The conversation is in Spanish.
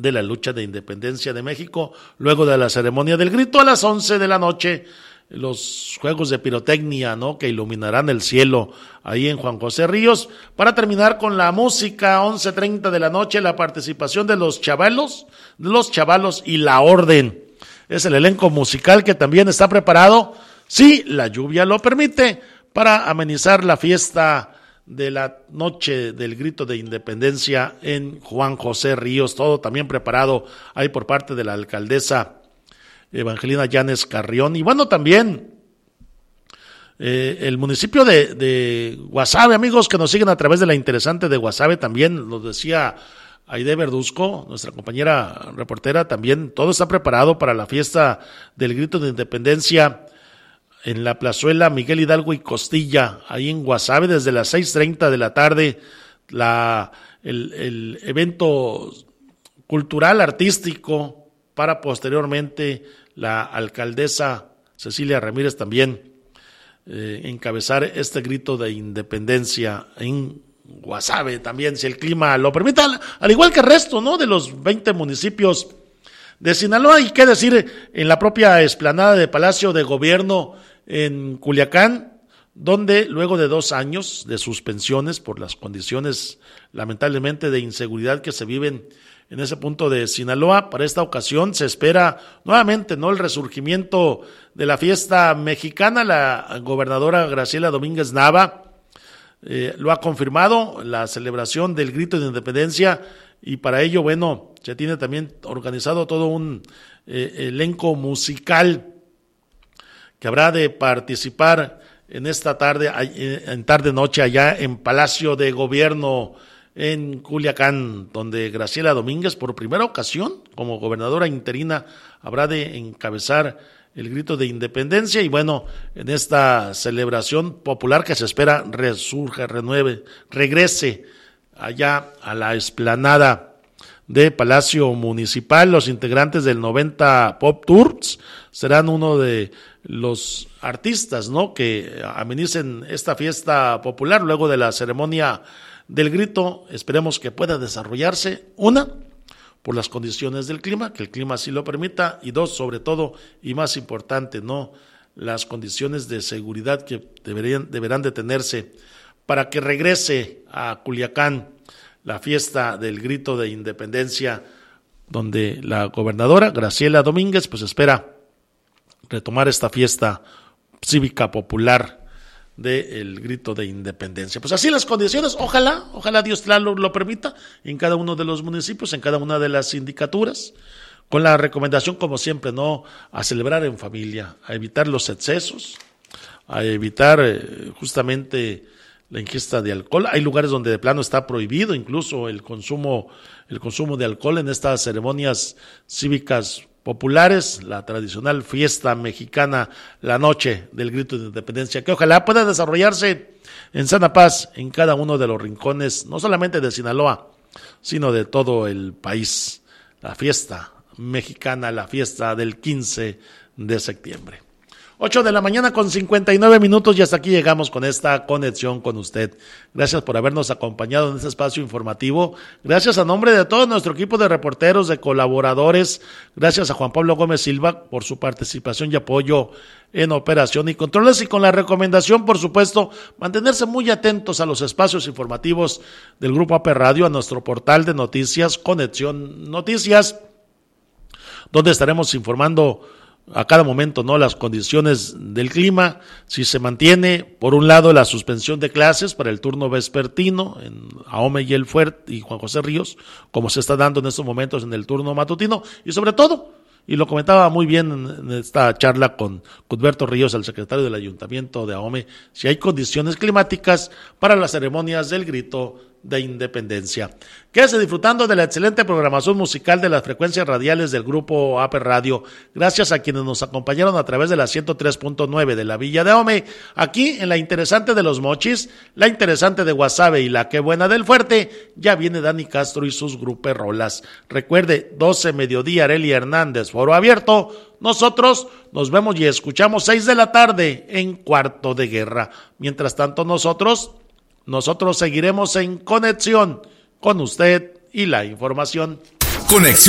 de la lucha de independencia de México. Luego de la ceremonia del grito, a las 11 de la noche, los juegos de pirotecnia, ¿no?, que iluminarán el cielo ahí en Juan José Ríos, para terminar con la música. 11:30 de la noche, la participación de los chavalos y la Orden. Es el elenco musical que también está preparado, si la lluvia lo permite, para amenizar la fiesta de la noche del grito de independencia en Juan José Ríos. Todo también preparado ahí por parte de la alcaldesa Evangelina Llanes Carrión. Y bueno, también el municipio de Guasave, amigos que nos siguen a través de la interesante de Guasave, también lo decía Aide Verduzco, nuestra compañera reportera, también todo está preparado para la fiesta del grito de independencia en la plazuela Miguel Hidalgo y Costilla, ahí en Guasave, desde las 6:30 de la tarde, el evento cultural, artístico, para posteriormente la alcaldesa Cecilia Ramírez también encabezar este grito de independencia en Guasave también, si el clima lo permite, al igual que el resto, ¿no?, de los 20 municipios de Sinaloa. Y qué decir en la propia explanada de Palacio de Gobierno en Culiacán, donde luego de 2 años de suspensiones por las condiciones lamentablemente de inseguridad que se viven en ese punto de Sinaloa, para esta ocasión se espera nuevamente, ¿no?, el resurgimiento de la fiesta mexicana. La gobernadora Graciela Domínguez Nava lo ha confirmado, la celebración del grito de independencia, y para ello, bueno, se tiene también organizado todo un elenco musical que habrá de participar en esta tarde, en tarde-noche, allá en Palacio de Gobierno en Culiacán, donde Graciela Domínguez, por primera ocasión como gobernadora interina, habrá de encabezar el grito de independencia. Y bueno, en esta celebración popular que se espera resurja, regrese allá a la explanada de Palacio Municipal. Los integrantes del 90 Pop Tours serán uno de los artistas, ¿no?, que amenicen esta fiesta popular luego de la ceremonia del grito. Esperemos que pueda desarrollarse, una, por las condiciones del clima, que el clima así lo permita, y dos, sobre todo, y más importante, ¿no?, las condiciones de seguridad que deberán de tenerse para que regrese a Culiacán la fiesta del grito de independencia, donde la gobernadora Graciela Domínguez pues espera retomar esta fiesta cívica popular del grito de independencia. Pues así las condiciones, ojalá Dios lo permita, en cada uno de los municipios, en cada una de las sindicaturas, con la recomendación, como siempre, no a celebrar en familia, a evitar los excesos, a evitar justamente la ingesta de alcohol. Hay lugares donde de plano está prohibido incluso el consumo de alcohol en estas ceremonias cívicas populares, la tradicional fiesta mexicana, la noche del grito de independencia, que ojalá pueda desarrollarse en sana paz en cada uno de los rincones, no solamente de Sinaloa, sino de todo el país. La fiesta mexicana, la fiesta del 15 de septiembre. 8 de la mañana con 59 minutos y hasta aquí llegamos con esta conexión con usted. Gracias por habernos acompañado en este espacio informativo. Gracias a nombre de todo nuestro equipo de reporteros, de colaboradores. Gracias a Juan Pablo Gómez Silva por su participación y apoyo en operación y controles, y con la recomendación, por supuesto, mantenerse muy atentos a los espacios informativos del Grupo AP Radio, a nuestro portal de noticias, Conexión Noticias, donde estaremos informando a cada momento, ¿no?, las condiciones del clima, si se mantiene, por un lado, la suspensión de clases para el turno vespertino en Ahome y El Fuerte y Juan José Ríos, como se está dando en estos momentos en el turno matutino, y sobre todo, y lo comentaba muy bien en esta charla con Cuthberto Ríos, el secretario del Ayuntamiento de Ahome, si hay condiciones climáticas para las ceremonias del grito de independencia. Quédese disfrutando de la excelente programación musical de las frecuencias radiales del Grupo AP Radio. Gracias a quienes nos acompañaron a través de la 103.9 de la Villa de Ahome, aquí en la interesante de Los Mochis, la interesante de Guasave y la Qué Buena del Fuerte. Ya viene Dani Castro y sus gruperrolas. Recuerde, 12 mediodía, Arely Hernández, foro abierto. Nosotros nos vemos y escuchamos 6 de la tarde en Cuarto de Guerra. Mientras tanto, nosotros seguiremos en conexión con usted y la información. Conexión.